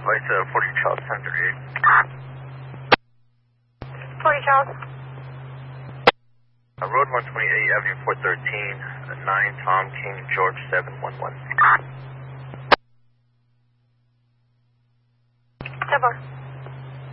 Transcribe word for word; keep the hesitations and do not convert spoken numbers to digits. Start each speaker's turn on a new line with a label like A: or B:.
A: flight to forty Charles, ten thirty-eight.
B: forty Charles.
A: Uh, Road one twenty-eight, Avenue four thirteen, uh, nine Tom King George seven one one.
B: ten four.